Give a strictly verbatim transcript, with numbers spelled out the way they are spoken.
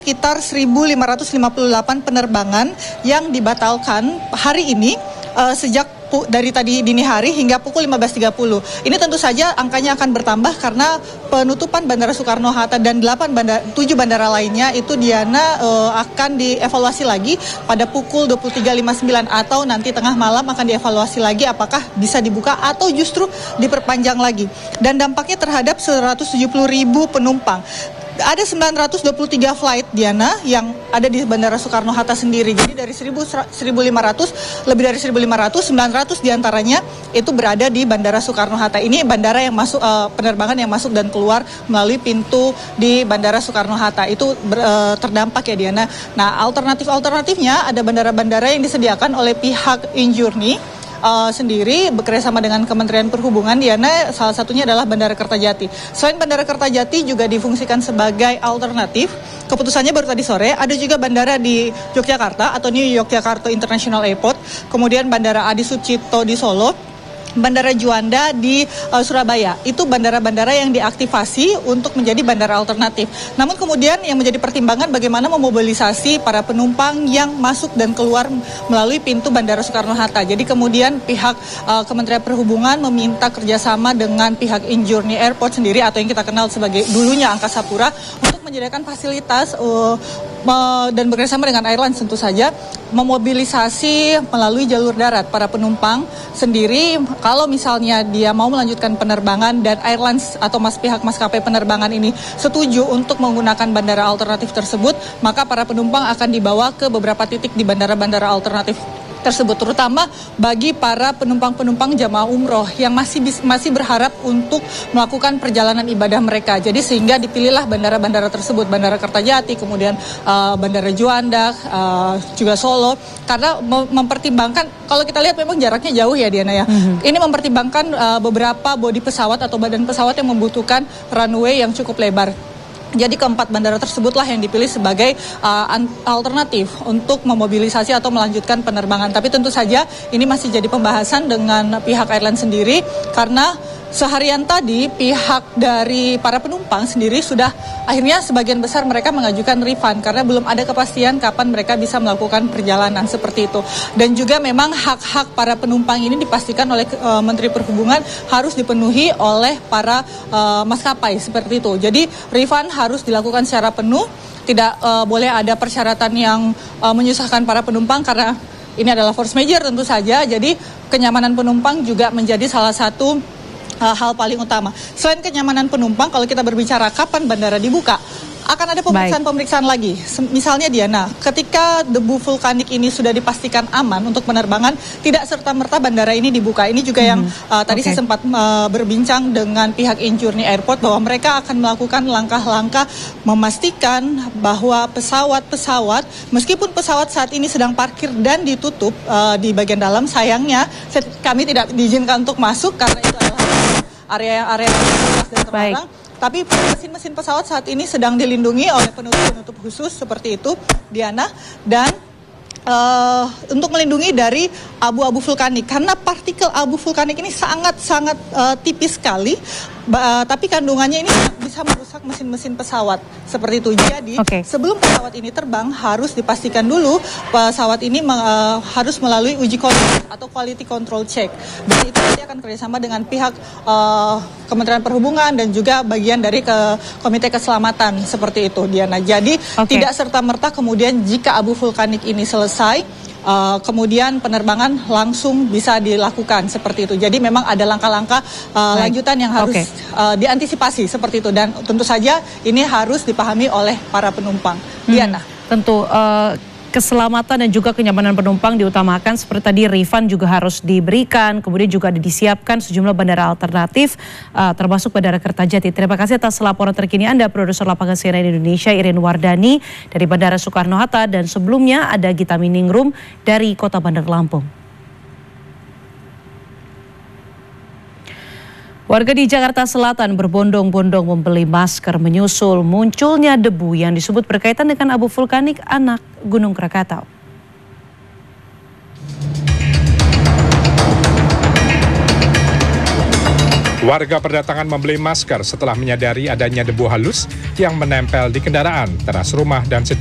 Sekitar seribu lima ratus lima puluh delapan penerbangan yang dibatalkan hari ini uh, sejak pu- dari tadi dini hari hingga pukul lima belas tiga puluh. Ini tentu saja angkanya akan bertambah karena penutupan Bandara Soekarno-Hatta dan delapan bandara, tujuh bandara lainnya itu Diana uh, akan dievaluasi lagi pada pukul dua puluh tiga lima puluh sembilan atau nanti tengah malam akan dievaluasi lagi apakah bisa dibuka atau justru diperpanjang lagi. Dan dampaknya terhadap seratus tujuh puluh ribu penumpang. Ada sembilan ratus dua puluh tiga flight Diana yang ada di Bandara Soekarno-Hatta sendiri. Jadi dari seribu lima ratus, lebih dari seribu lima ratus, sembilan ratus diantaranya itu berada di Bandara Soekarno-Hatta. Ini bandara yang masuk, uh, penerbangan yang masuk dan keluar melalui pintu di Bandara Soekarno-Hatta. Itu ber, uh, terdampak ya Diana. Nah, alternatif-alternatifnya ada bandara-bandara yang disediakan oleh pihak Injourney Uh, sendiri bekerjasama dengan Kementerian Perhubungan. Diana, salah satunya adalah Bandara Kertajati. Selain Bandara Kertajati juga difungsikan sebagai alternatif. Keputusannya baru tadi sore. Ada juga bandara di Yogyakarta atau New Yogyakarta International Airport. Kemudian Bandara Adi Sucipto di Solo. Bandara Juanda di uh, Surabaya. Itu bandara-bandara yang diaktifasi untuk menjadi bandara alternatif. Namun kemudian yang menjadi pertimbangan bagaimana memobilisasi para penumpang yang masuk dan keluar melalui pintu Bandara Soekarno-Hatta. Jadi kemudian pihak uh, Kementerian Perhubungan meminta kerjasama dengan pihak Injourney Airport sendiri atau yang kita kenal sebagai dulunya Angkasa Pura untuk menyediakan fasilitas uh, dan bekerjasama dengan airlines tentu saja memobilisasi melalui jalur darat para penumpang sendiri. Kalau misalnya dia mau melanjutkan penerbangan dan airlines atau mas pihak maskapai penerbangan ini setuju untuk menggunakan bandara alternatif tersebut, maka para penumpang akan dibawa ke beberapa titik di bandara-bandara alternatif tersebut, terutama bagi para penumpang-penumpang jamaah umroh yang masih masih berharap untuk melakukan perjalanan ibadah mereka. Jadi sehingga dipilihlah bandara-bandara tersebut, Bandara Kertajati, kemudian uh, Bandara Juanda, uh, juga Solo, karena mempertimbangkan, kalau kita lihat memang jaraknya jauh ya Diana ya. Mm-hmm. Ini mempertimbangkan uh, beberapa bodi pesawat atau badan pesawat yang membutuhkan runway yang cukup lebar. Jadi keempat bandara tersebutlah yang dipilih sebagai uh, alternatif untuk memobilisasi atau melanjutkan penerbangan. Tapi tentu saja ini masih jadi pembahasan dengan pihak airline sendiri karena seharian tadi pihak dari para penumpang sendiri sudah akhirnya sebagian besar mereka mengajukan refund karena belum ada kepastian kapan mereka bisa melakukan perjalanan seperti itu. Dan juga memang hak-hak para penumpang ini dipastikan oleh uh, Menteri Perhubungan harus dipenuhi oleh para uh, maskapai seperti itu. Jadi refund harus dilakukan secara penuh, tidak uh, boleh ada persyaratan yang uh, menyusahkan para penumpang karena ini adalah force major tentu saja. Jadi kenyamanan penumpang juga menjadi salah satu Uh, hal paling utama. Selain kenyamanan penumpang, kalau kita berbicara kapan bandara dibuka, akan ada pemeriksaan-pemeriksaan lagi. Misalnya Diana, ketika debu vulkanik ini sudah dipastikan aman untuk penerbangan, tidak serta-merta bandara ini dibuka. Ini juga hmm. yang uh, tadi okay. saya sempat uh, berbincang dengan pihak Injourney Airport bahwa mereka akan melakukan langkah-langkah memastikan bahwa pesawat-pesawat, meskipun pesawat saat ini sedang parkir dan ditutup uh, di bagian dalam, sayangnya kami tidak diizinkan untuk masuk karena itu adalah area-area dan terlarang. Tapi mesin-mesin pesawat saat ini sedang dilindungi oleh penutup-penutup khusus seperti itu, Diana, dan uh, untuk melindungi dari abu-abu vulkanik. Karena partikel abu vulkanik ini sangat-sangat uh, tipis sekali, uh, tapi kandungannya ini bisa merusak mesin-mesin pesawat seperti itu. Jadi okay. sebelum pesawat ini terbang harus dipastikan dulu pesawat ini uh, harus melalui uji kualitas atau quality control check. Dan itu nanti akan kerjasama dengan pihak uh, Kementerian Perhubungan dan juga bagian dari ke Komite Keselamatan seperti itu, Diana. Jadi okay. tidak serta-merta kemudian jika abu vulkanik ini selesai, Uh, kemudian penerbangan langsung bisa dilakukan seperti itu. Jadi memang ada langkah-langkah uh, lanjutan yang harus okay. uh, diantisipasi seperti itu. Dan tentu saja ini harus dipahami oleh para penumpang. Hmm, Diana. Tentu uh, keselamatan dan juga kenyamanan penumpang diutamakan. Seperti tadi refund juga harus diberikan. Kemudian juga disiapkan sejumlah bandara alternatif uh, termasuk Bandara Kertajati. Terima kasih atas laporan terkini Anda, Produser Lapangan C N N Indonesia Irin Wardani dari Bandara Soekarno-Hatta, dan sebelumnya ada Gita Miningrum dari Kota Bandar Lampung. Warga di Jakarta Selatan berbondong-bondong membeli masker menyusul munculnya debu yang disebut berkaitan dengan abu vulkanik anak Gunung Krakatau. Warga berdatangan membeli masker setelah menyadari adanya debu halus yang menempel di kendaraan, teras rumah, dan